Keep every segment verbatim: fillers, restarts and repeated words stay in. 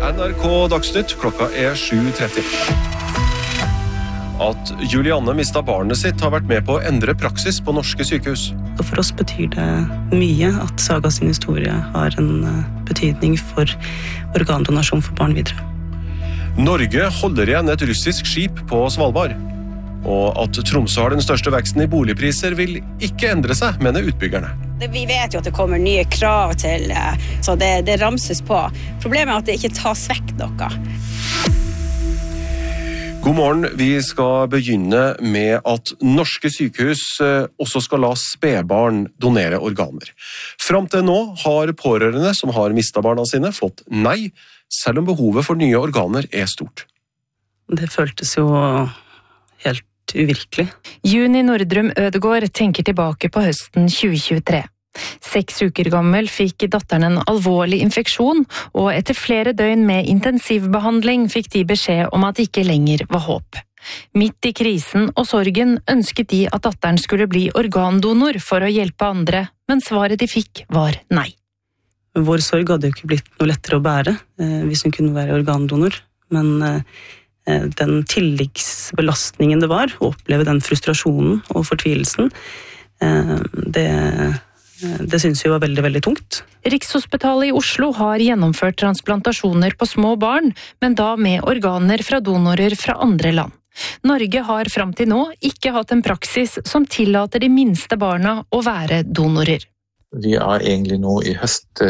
N R K Dagsnytt, klokka er sju tretti. At Julianne mistet barnet sitt har vært med på å endre praksis på norske sykehus. For oss betyr det mye at Saga sin historie har en betydning for organdonasjon for barn videre. Norge holder igjen et russisk skip på Svalbard. Og at Tromsø har den største veksten i boligpriser vil ikke endre seg, mener utbyggerne. Vi vet jo at det kommer nye krav til, så det, det ramses på. Problemet er at det ikke tas vekk noe. God morgen, vi skal begynne med at norske sykehus også skal la spedbarn donere organer. Fram til nå har pårørende som har mistet barna sine fått nei, selv om behovet for nye organer er stort. Det føltes jo helt uvirkelig. Juni Nordrum Ødegård tenker tilbake på høsten tjue tjuetre. Seks uker gammel fikk datteren en alvorlig infeksjon, og etter flere døgn med intensivbehandling fikk de beskjed om at det ikke lenger var håp. Midt i krisen og sorgen ønsket de at datteren skulle bli organdonor for å hjelpe andre, men svaret de fikk var nei. Vår sorg hadde jo ikke blitt noe lettere å bære eh, hvis hun kunne være organdonor, men eh, den tilleggsbelastningen det var, å oppleve den frustrasjonen og fortvilelsen, eh, det Det synes vi var veldig, veldig tungt. Rikshospitalet i Oslo har gjennomført transplantasjoner på små barn, men da med organer fra donorer fra andre land. Norge har fram til nå ikke hatt en praksis som tillater de minste barna å være donorer. Vi er egentlig nå i høst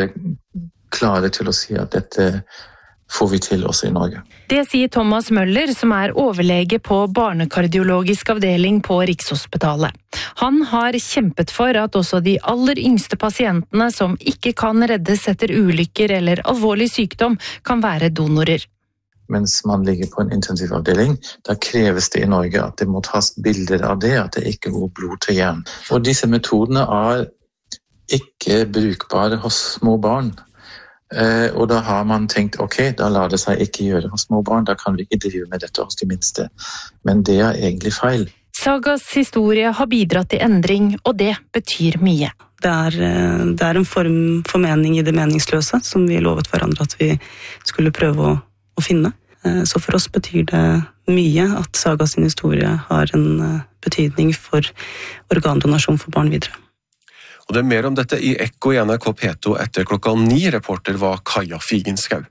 klare til å si at dette får vi til også i Norge. Det sier Thomas Møller, som er overlege på barnekardiologisk avdeling på Rikshospitalet. Han har kjempet for at også de aller yngste pasientene som ikke kan reddes etter ulykker eller alvorlig sykdom, kan være donorer. Mens man ligger på en intensivavdeling, da kreves det i Norge at det må tas bilder av det, at det ikke går blod til hjernen. Og disse metodene er ikke brukbare hos små barn. Uh, og da har man tenkt, ok, da lar det seg ikke gjøre hos små barn, da kan vi ikke drive med dette hos de minste. Men det er egentlig feil. Sagas historie har bidratt til endring, og det betyr mye. Det er, det er en form for mening i det meningsløse, som vi lovet hverandre at vi skulle prøve å, å finne. Uh, så for oss betyr det mye at Sagas historie har en uh, betydning for organdonasjon for barn videre. Og det er mer om dette i Ekko i N R K P to etter klokka ni. Reporter var Kaja Figenskau.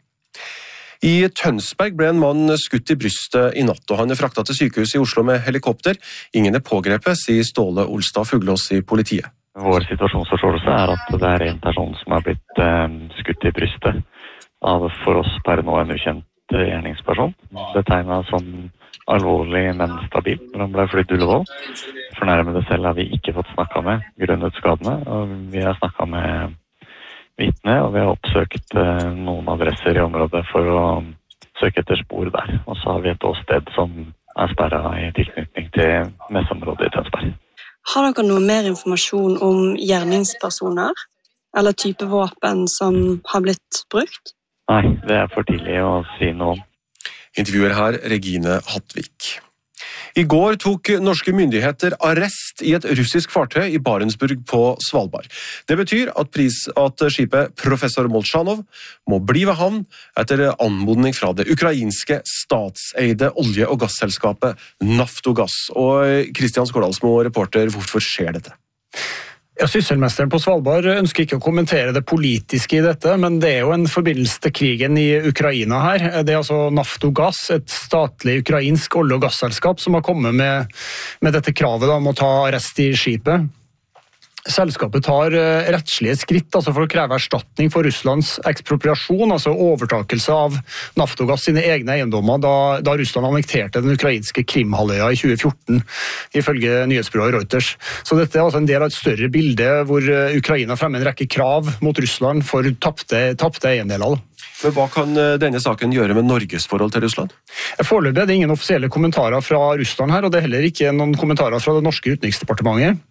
I Tønsberg ble en mann skutt i brystet i natt, og han er fraktet til sykehuset i Oslo med helikopter. Ingen er pågrepet, sier Ståle Olstad Fuglås i politiet. Vår situasjonsforståelse er at det er en person som har blitt eh, skutt i brystet av for oss per nå en ukjent gjerningsperson. Betegnet som alvorlig, men stabil når han ble flyttet til Ullevål. Fornærmede selv har vi ikke fått snakket med grunnet skadene, og vi har snakket med vitne, og vi har oppsøkt eh, noen adresser i området for å søke etter spor der. Og så har vi et åsted som er sperret i tilknytning til messeområdet i Tønsberg. Har dere noe mer informasjon om gjerningspersoner, eller type våpen som har blitt brukt? Nei, det er for tidlig å si noe om. Intervjuer her Regine Hattvik. I går tok norske myndigheter arrest i et russisk fartøy i Barentsburg på Svalbard. Det betyr at, pris, at skipet Professor Molchanov må bli ved havn etter anmodning fra det ukrainske statseide olje- og gasselskapet Naftogass. Og Kristian Skårdalsmo, reporter, hvorfor skjer dette? Ja, Sysselmesteren på Svalbard ønsker ikke å kommentere det politiske i dette, men det er jo en forbindelse til krigen i Ukraina her. Det er altså Naftogass, et statlig ukrainsk olje- og gasselskap, som har kommet med, med dette kravet da, om å ta arrest i skipet. Selskapet tar rettslige skritt altså for å kreve erstatning for Russlands ekspropriasjon, altså overtakelse av Naftogass sine egne eiendommer da, da Russland annekterte den ukrainske Krimhalvøya i tjue fjorten, ifølge nyhetsbyrået Reuters. Så dette er altså en del av et større bilde hvor Ukraina fremmer en rekke krav mot Russland for tapte, tapte eiendeler. Men hva kan denne saken gjøre med Norges forhold til Russland? Foreløpig er det ingen offisielle kommentarer fra Russland her, og det er heller ikke noen kommentarer fra det norske utenriksdepartementet.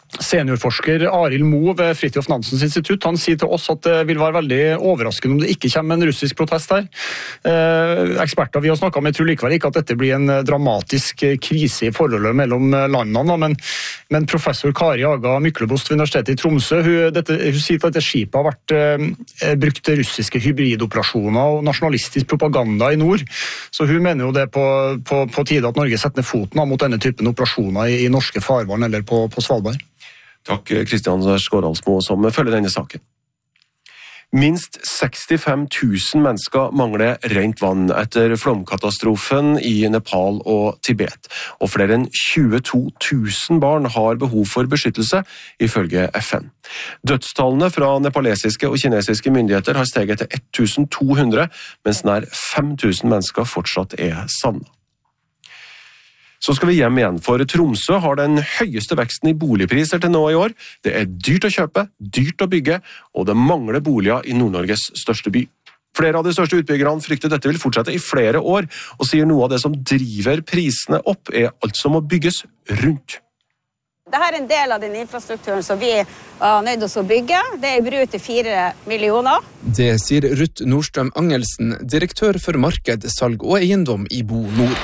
Seniorforsker Arild Moe ved Fridtjof Nansens institutt, han sier til oss at det vil være veldig overraskende om det ikke kommer en russisk protest her. Eh, eksperter vi har snakket med tror likevel ikke at dette blir en dramatisk krise i forholdet mellom landene, men, men professor Kari Aga Myklebost ved Universitetet i Tromsø, hun, dette, hun sier at dette skipet har vært eh, brukt til russiske hybridoperasjoner og nasjonalistisk propaganda i nord, så hun mener jo det på, på, på tide at Norge setter ned foten mot denne typen operasjoner i, i norske farvann eller på, på Svalbard. Takk, Kristian Skåralsmo, som følger denne saken. Minst sekstifem tusen mennesker mangler rent vann etter flomkatastrofen i Nepal og Tibet, og flere enn tjueto tusen barn har behov for beskyttelse, ifølge F N. Dødstallene fra nepalesiske og kinesiske myndigheter har steget til ett tusen to hundre, mens nær fem tusen mennesker fortsatt er savnet. Så skal vi hjem igjen, for Tromsø har den høyeste veksten i boligpriser til nå i år. Det er dyrt å kjøpe, dyrt å bygge, og det mangler boliger i Nord-Norges største by. Flere av de største utbyggerne frykter dette vil fortsette i flere år, og sier noe av det som driver prisene opp er alt som må bygges rundt. Dette er en del av den infrastrukturen som vi er nødt til å bygge. Det er i bruk til fire millioner. Det sier Ruth Nordstrøm Angelsen, direktør for marked, salg og eiendom i Bo Nord.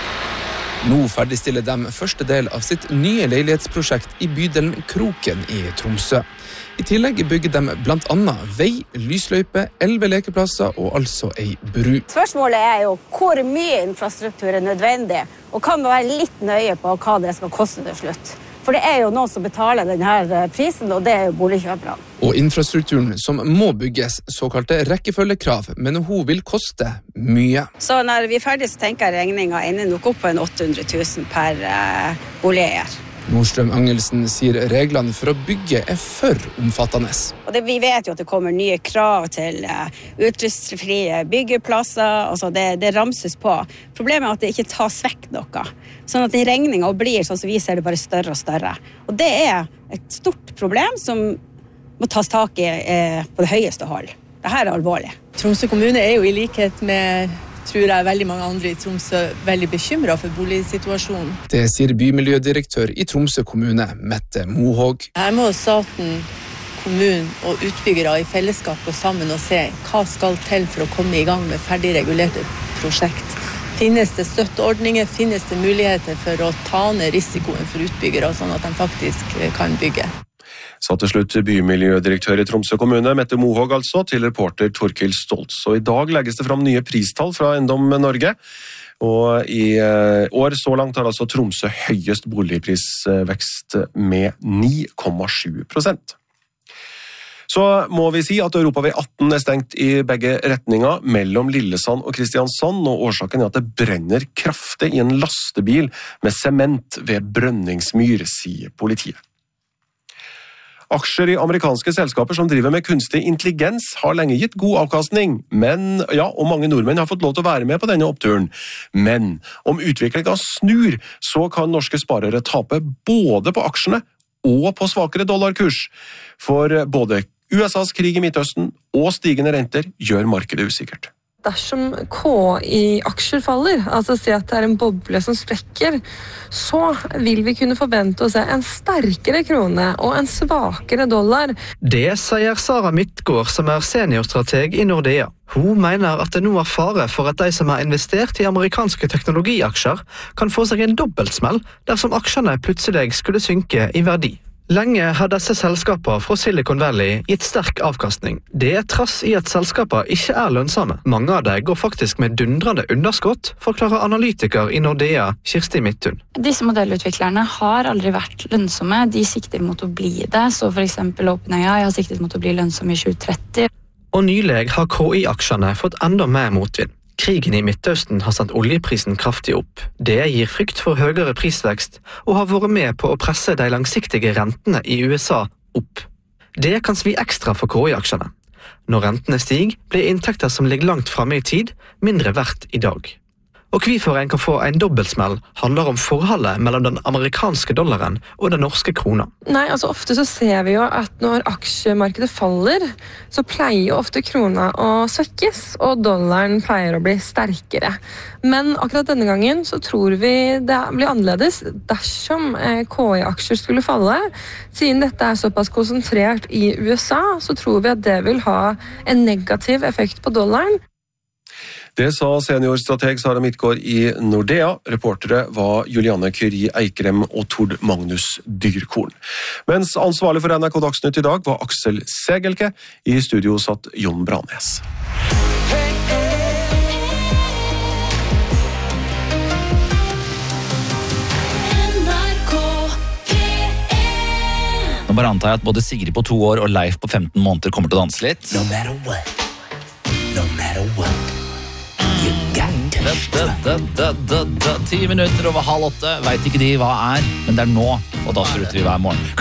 Nå ferdigstiller de første del av sitt nye leilighetsprosjekt i bydelen Kroken i Tromsø. I tillegg bygger de blant annet vei, lysløype, elleve lekeplasser og altså ei bru. Spørsmålet er jo hvor mye infrastruktur er nødvendig, og kan man være litt nøye på hva det skal koste til slutt. For det er jo noen som betaler denne prisen, og det er jo boligkjøperne. Og infrastrukturen som må bygges, såkalte rekkefølgekrav, men hun vil koste mye. Så når vi er ferdig, så tenker jeg regningen ender nok opp på en åtte hundre tusen per uh, boligeier. Nordstrøm Angelsen sier reglene for å bygge er for omfattende. Og det, vi vet jo at det kommer nye krav til uh, utlysningsfrie byggeplasser, altså det, det ramses på. Problemet er at det ikke tas vekk noe, sånn at den regningen blir, sånn som vi ser det, bare større og større. Og det er et stort problem som må tas tak i uh, på det høyeste hold. Dette er alvorlig. Tromsø kommune er jo i likhet med tror jeg veldig mange andre i Tromsø veldig bekymret for boligsituasjonen. Det sier bymiljødirektør i Tromsø kommune, Mette Mohåg. Her må staten, kommunen og utbyggere i fellesskap gå sammen og se hva skal til for å komme i gang med ferdig regulerte prosjekt. Finnes det støtteordninger, finnes det muligheter for å ta ned risikoen for utbyggere, sånn at de faktisk kan bygge. Sa til slutt bymiljødirektør i Tromsø kommune, Mette Mohåg altså, til reporter Torkild Stoltz. Og i dag legges det fram nye pristall fra Eiendom Norge. Og i år så langt har altså Tromsø høyest boligprisvekst med ni komma sju prosent. Så må vi si at Europavei atten er stengt i begge retninger mellom Lillesand og Kristiansand, og årsaken er at det brenner kraftig i en lastebil med sement ved Brønningsmyr, sier politiet. Aksjer i amerikanske selskaper som driver med kunstig intelligens har lenge gitt god avkastning, men, ja, og mange nordmenn har fått lov til å være med på denne oppturen. Men om utviklingen snur, så kan norske sparere tape både på aksjene og på svakere dollarkurs. For både U S A's krig i Midtøsten og stigende renter gjør markedet usikkert. Dersom K I-aksjer faller, altså si at det er en boble som sprekker, så vil vi kunne forvente å se en sterkere krone og en svakere dollar. Det sier Sara Midtgaard, som er seniorstrateg i Nordea. Hun mener at det nå er fare for at de som har investert i amerikanske teknologiaksjer kan få seg en dobbeltsmell dersom aksjene plutselig skulle synke i verdi. Lenge har disse selskaper fra Silicon Valley gitt sterk avkastning. Det er trass i at selskaper ikke er lønnsomme. Mange av dem går faktisk med dundrende underskott, forklarer analytiker i Nordea, Kirsti Midthun. Disse modellutviklerne har aldri vært lønnsomme. De sikter mot å bli det, så for eksempel OpenAI har siktet mot å bli lønnsomme i tjue tretti. Og nylig har K I-aksjene fått enda mer motvind. Krigen i Midtøsten har sendt oljeprisen kraftig opp. Det gir frykt for høyere prisvekst, og har vært med på å presse de langsiktige rentene i U S A opp. Det kan svi ekstra for K I-aksjene. Når rentene stiger, blir inntekter som ligger langt fremme i tid, mindre verdt i dag. Og hvorfor en kan få en dobbeltsmell handler om forholdet mellom den amerikanske dollaren og den norske krona. Nei, altså ofte så ser vi jo at når aksjemarkedet faller, så pleier jo ofte krona å svekkes, og dollaren pleier å bli sterkere. Men akkurat denne gangen så tror vi det blir annerledes dersom K I-aksjer skulle falle. Siden dette er såpass konsentrert i U S A, så tror vi at det vil ha en negativ effekt på dollaren. Det sa seniorstrateg Sara Midtgaard i Nordea. Reportere var Juliane Kyri Eikrem og Tord Magnus Dyrkorn. Mens ansvarlig for N R K Dagsnytt i dag var Aksel Segelke. I studio satt Jon Branes. Nå bare antar jeg at både Sigrid på to år og Leif på femten måneder kommer til å danse litt. No matter what, no matter what. Da, da, da, da, da, da. Ti minutter over halv åtte, vet ikke de hva er, men det er nå, og da slutter vi hver morgen.